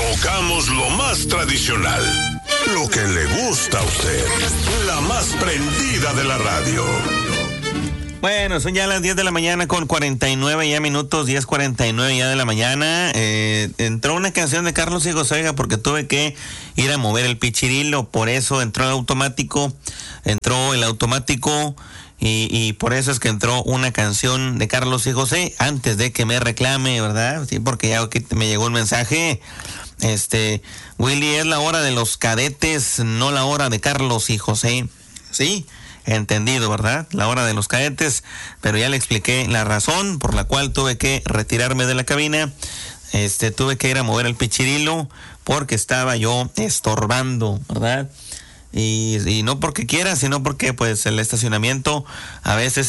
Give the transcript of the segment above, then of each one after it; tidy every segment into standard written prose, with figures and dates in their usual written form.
Tocamos lo más tradicional, lo que le gusta a usted, la más prendida de la radio. Bueno, son ya las 10 de la mañana con 49 ya minutos, 10:49 ya de la mañana. Entró una canción de Carlos y José, porque tuve que ir a mover el pichirilo, por eso entró el automático, y por eso es que entró una canción de Carlos y José, antes de que me reclame, ¿verdad? Sí, porque ya me llegó un mensaje. Willy, es la hora de los cadetes, no la hora de Carlos y José. Sí, entendido, ¿verdad? La hora de los cadetes, pero ya le expliqué la razón por la cual tuve que retirarme de la cabina. Tuve que ir a mover el pichirilo porque estaba yo estorbando, ¿verdad? Y no porque quiera, sino porque pues el estacionamiento a veces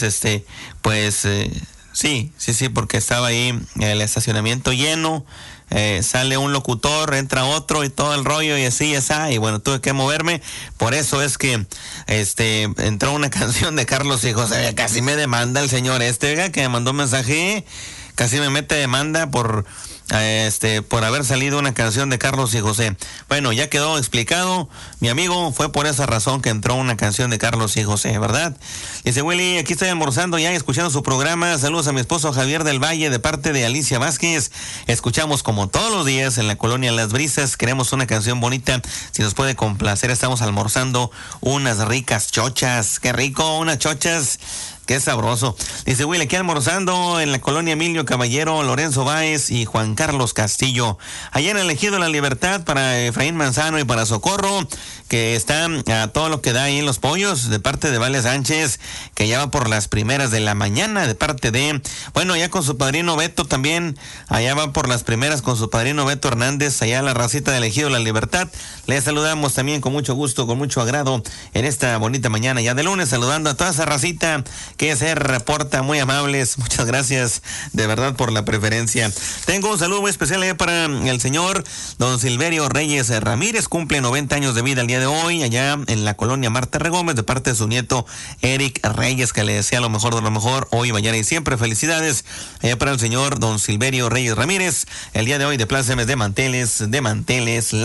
sí, porque estaba ahí el estacionamiento lleno. Sale un locutor, entra otro y todo el rollo y así, y bueno, tuve que moverme. Por eso es que entró una canción de Carlos y José. Casi me demanda el señor que me mandó un mensaje, casi me mete demanda por haber salido una canción de Carlos y José. Bueno, ya quedó explicado, mi amigo, fue por esa razón que entró una canción de Carlos y José, ¿verdad? Dice Willy, aquí estoy almorzando ya, escuchando su programa. Saludos a mi esposo Javier del Valle de parte de Alicia Vázquez. Escuchamos como todos los días en la colonia Las Brisas. Queremos una canción bonita, si nos puede complacer. Estamos almorzando unas ricas chochas. Qué rico, unas chochas. Qué sabroso. Dice Will, aquí almorzando en la colonia Emilio Caballero, Lorenzo Báez y Juan Carlos Castillo. Allá en el Ejido La Libertad, para Efraín Manzano y para Socorro, que está a todo lo que da ahí en Los Pollos, de parte de Vale Sánchez, que ya va por las primeras de la mañana, de parte de, bueno, ya con su padrino Beto también, allá va por las primeras con su padrino Beto Hernández, allá la racita del Ejido La Libertad. Les saludamos también con mucho gusto, con mucho agrado, en esta bonita mañana ya de lunes, saludando a toda esa racita que se reporta, muy amables. Muchas gracias de verdad por la preferencia. Tengo un saludo muy especial para el señor don Silverio Reyes Ramírez, cumple 90 años de vida el día de hoy, allá en la colonia Marta Regómez, de parte de su nieto Eric Reyes, que le desea lo mejor de lo mejor hoy, mañana y siempre. Felicidades allá para el señor don Silverio Reyes Ramírez, el día de hoy de plácemes de manteles,